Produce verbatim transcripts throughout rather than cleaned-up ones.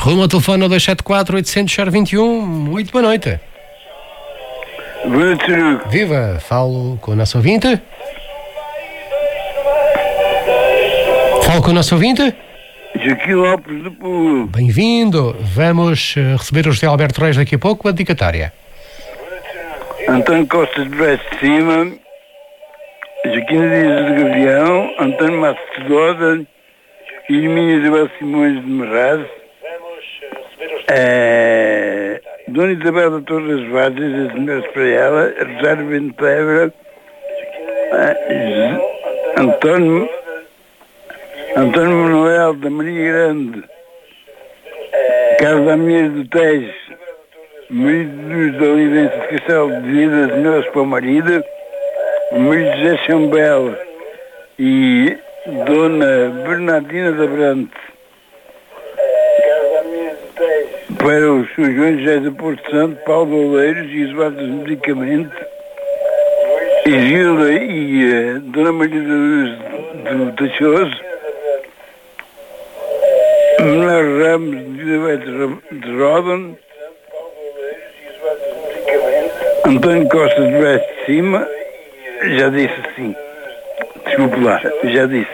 Rumo ao telefone no dois sete quatro, oito zero zero, dois um. Muito boa noite. Boa noite, senhor. Viva, falo com o nosso ouvinte. Falo com o nosso ouvinte. Joaquim Lopes do Pulo. Bem-vindo. Vamos uh, receber o José Alberto Reis daqui a pouco, a dedicatória. António Costa de Brás de Cima, Joaquim Dias de Gavião, António Matos de Doda, Irmínio Isabel Simões de Merraz, é, Dona Isabel da Torres Vargas, as melhores para ela, Rosário Bento Pebra, é, António, António Manuel da Maria Grande, Carlos Amir do Tejo, marido da Olivença de Castelo de Vida, as melhores para o marido, marido José Chambel e Dona Bernardina da Brante, para os São João José do Porto Santo, Paulo de Oleiros e Eduardo dos Medicamentos, e Gilda e uh, Dona Maria da Luz do Tachoso, Manuel Ramos de Elizabeth de Rodon, António Costa de Brás de Cima, já disse assim, desculpe lá, já disse,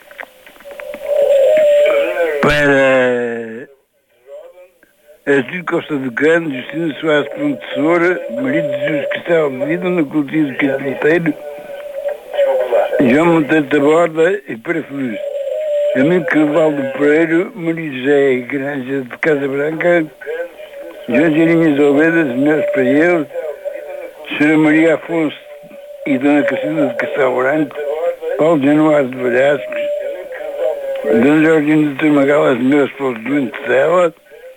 para Artur Costa do Cano, Justina Soares Professora, marido de Jesus Cristal de Vida, no Cultivo Carpinteiro, João Monteiro da Borda e para Feliz. Amigo Carvalho do Pereiro, Maria José Granja de Casa Branca, João Girinhas Ovedas, melhores para ele, Senhora Maria Afonso e Dona Cacilda de Castelo Branco, Paulo Januário de Valhascos, Dona Georgina de Termagal, as melhores para os doentes dela,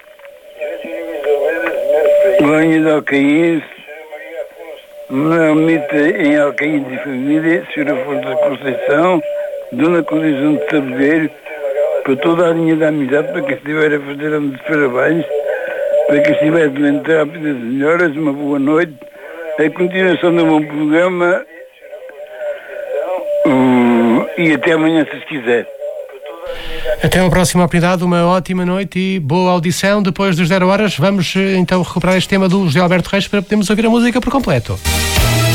Lónia de Alcaíns, Manuel Mita em Alcaíns e Família, Senhora Fonte da Conceição, Dona Conceição de Sabodeiro, para toda a linha da amizade, para quem estiver a fazer anos de parabéns, para quem estiver doente, rápidas melhoras, uma boa noite, a continuação do bom programa uh, e até amanhã, se quiser. Até a próxima oportunidade, uma ótima noite e boa audição. Depois das zero horas, vamos então recuperar este tema do José Alberto Reis para podermos ouvir a música por completo.